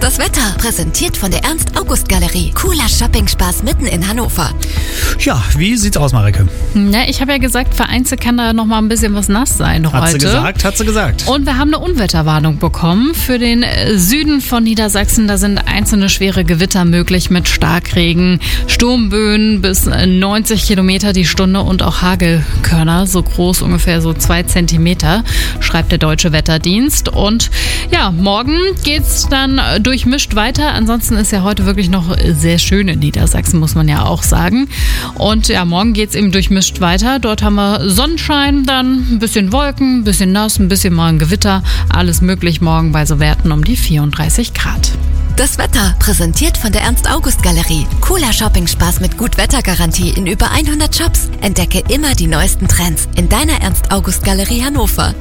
Das Wetter, präsentiert von der Ernst-August-Galerie. Cooler Shopping-Spaß mitten in Hannover. Ja, wie sieht's aus, Marike? Na, ich habe ja gesagt, vereinzelt kann da noch mal ein bisschen was nass sein heute. Hat sie gesagt. Und wir haben eine Unwetterwarnung bekommen für den Süden von Niedersachsen. Da sind einzelne schwere Gewitter möglich mit Starkregen, Sturmböen bis 90 Kilometer die Stunde und auch Hagelkörner, so groß ungefähr so 2 Zentimeter, schreibt der Deutsche Wetterdienst. Und ja, morgen geht's dann durchmischt weiter. Ansonsten ist ja heute wirklich noch sehr schön in Niedersachsen, muss man ja auch sagen. Und ja, morgen geht's eben durchmischt weiter. Dort haben wir Sonnenschein, dann ein bisschen Wolken, ein bisschen nass, ein bisschen mal ein Gewitter. Alles möglich morgen bei so Werten um die 34 Grad. Das Wetter, präsentiert von der Ernst-August-Galerie. Cooler Shopping-Spaß mit Gut-Wetter-Garantie in über 100 Shops. Entdecke immer die neuesten Trends in deiner Ernst-August-Galerie Hannover.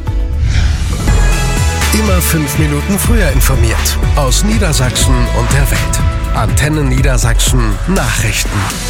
Immer 5 Minuten früher informiert. Aus Niedersachsen und der Welt. Antenne Niedersachsen Nachrichten.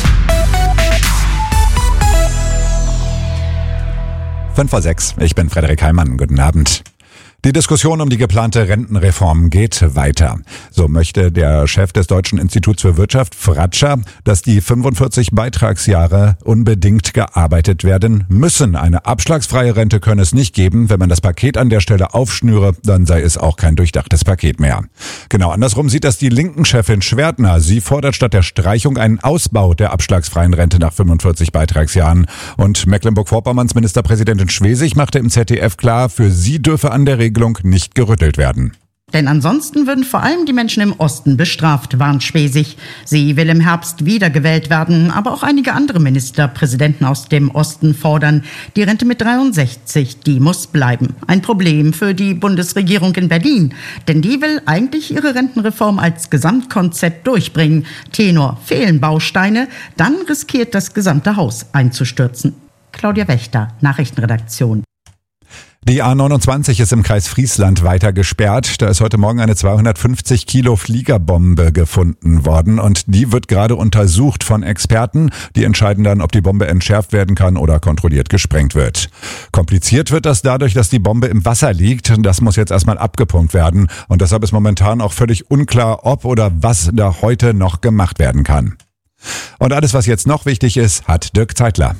5:06. Ich bin Frederik Heimann. Guten Abend. Die Diskussion um die geplante Rentenreform geht weiter. So möchte der Chef des Deutschen Instituts für Wirtschaft, Fratscher, dass die 45 Beitragsjahre unbedingt gearbeitet werden müssen. Eine abschlagsfreie Rente könne es nicht geben. Wenn man das Paket an der Stelle aufschnüre, dann sei es auch kein durchdachtes Paket mehr. Genau andersrum sieht das die Linken-Chefin Schwertner. Sie fordert statt der Streichung einen Ausbau der abschlagsfreien Rente nach 45 Beitragsjahren. Und Mecklenburg-Vorpommerns Ministerpräsidentin Schwesig machte im ZDF klar, für sie dürfe an der Regelung nicht gerüttelt werden. Denn ansonsten würden vor allem die Menschen im Osten bestraft, warnt Schwesig. Sie will im Herbst wiedergewählt werden, aber auch einige andere Ministerpräsidenten aus dem Osten fordern, die Rente mit 63, die muss bleiben. Ein Problem für die Bundesregierung in Berlin, denn die will eigentlich ihre Rentenreform als Gesamtkonzept durchbringen. Tenor, fehlen Bausteine, dann riskiert das gesamte Haus einzustürzen. Claudia Wächter, Nachrichtenredaktion. Die A29 ist im Kreis Friesland weiter gesperrt. Da ist heute Morgen eine 250 Kilo Fliegerbombe gefunden worden und die wird gerade untersucht von Experten. Die entscheiden dann, ob die Bombe entschärft werden kann oder kontrolliert gesprengt wird. Kompliziert wird das dadurch, dass die Bombe im Wasser liegt. Das muss jetzt erstmal abgepumpt werden und deshalb ist momentan auch völlig unklar, ob oder was da heute noch gemacht werden kann. Und alles, was jetzt noch wichtig ist, hat Dirk Zeitler.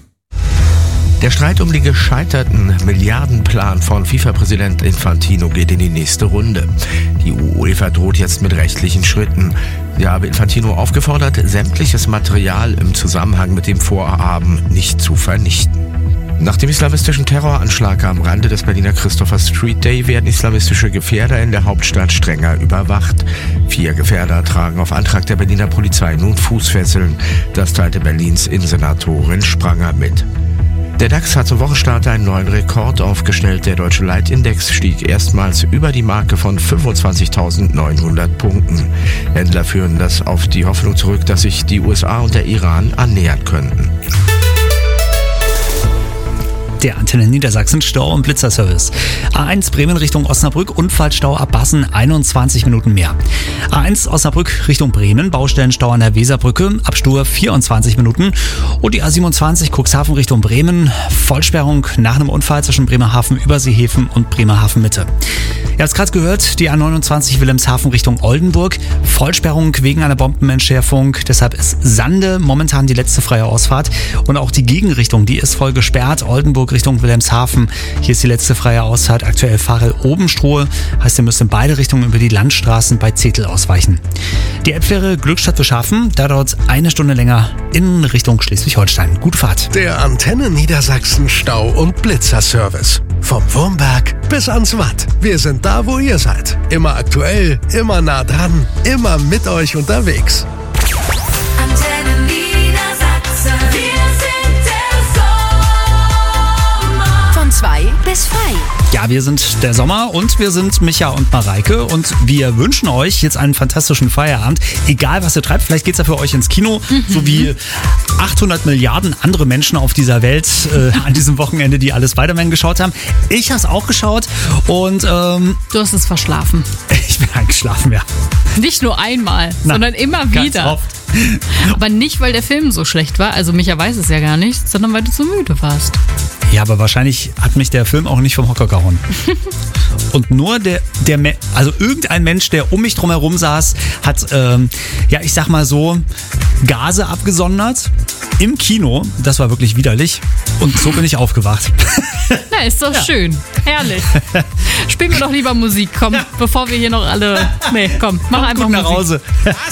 Der Streit um den gescheiterten Milliardenplan von FIFA-Präsident Infantino geht in die nächste Runde. Die UEFA droht jetzt mit rechtlichen Schritten. Sie habe Infantino aufgefordert, sämtliches Material im Zusammenhang mit dem Vorhaben nicht zu vernichten. Nach dem islamistischen Terroranschlag am Rande des Berliner Christopher Street Day werden islamistische Gefährder in der Hauptstadt strenger überwacht. 4 Gefährder tragen auf Antrag der Berliner Polizei nun Fußfesseln. Das teilte Berlins Innensenatorin Spranger mit. Der DAX hat zum Wochenstart einen neuen Rekord aufgestellt. Der deutsche Leitindex stieg erstmals über die Marke von 25.900 Punkten. Händler führen das auf die Hoffnung zurück, dass sich die USA und der Iran annähern könnten. Der Antenne Niedersachsen Stau- und Blitzerservice. A1 Bremen Richtung Osnabrück, Unfallstau ab Bassen, 21 Minuten mehr. A1 Osnabrück Richtung Bremen, Baustellenstau an der Weserbrücke, ab Stur 24 Minuten. Und die A27 Cuxhaven Richtung Bremen, Vollsperrung nach einem Unfall zwischen Bremerhaven Überseehäfen und Bremerhaven Mitte. Ihr habt es gerade gehört, die A29 Wilhelmshaven Richtung Oldenburg, Vollsperrung wegen einer Bombenentschärfung, deshalb ist Sande momentan die letzte freie Ausfahrt und auch die Gegenrichtung, die ist voll gesperrt, Oldenburg Richtung Wilhelmshaven, hier ist die letzte freie Ausfahrt, aktuell Farel-Obenstruhe, heißt ihr müsst in beide Richtungen über die Landstraßen bei Zetel ausweichen. Die Elbfähre Glückstadt für Schafen, da dauert eine Stunde länger in Richtung Schleswig-Holstein. Gute Fahrt. Der Antenne Niedersachsen Stau- und Blitzerservice. Vom Wurmberg bis ans Watt. Wir sind da, wo ihr seid. Immer aktuell, immer nah dran, immer mit euch unterwegs. Antenne Niedersachsen. Wir sind der Sommer. Von 2 bis frei. Ja, wir sind der Sommer und wir sind Micha und Mareike und wir wünschen euch jetzt einen fantastischen Feierabend. Egal, was ihr treibt, vielleicht geht's ja für euch ins Kino, so wie 800 Milliarden andere Menschen auf dieser Welt an diesem Wochenende, die alle Spider-Man geschaut haben. Ich habe es auch geschaut und Du hast es verschlafen. ich bin eingeschlafen, ja. Nicht nur einmal, sondern immer Ganz wieder. oft. Aber nicht, weil der Film so schlecht war, also Micha weiß es ja gar nicht, sondern weil du zu müde warst. Ja, aber wahrscheinlich hat mich der Film auch nicht vom Hocker gehauen. Und nur also irgendein Mensch, der um mich drumherum saß, hat, ich sag mal so, Gase abgesondert im Kino. Das war wirklich widerlich. Und so bin ich aufgewacht. Na, ist doch schön. Herrlich. Spielen wir doch lieber Musik, komm, bevor wir hier noch alle... Nee, komm, mach einfach Gut nach Musik. Hause.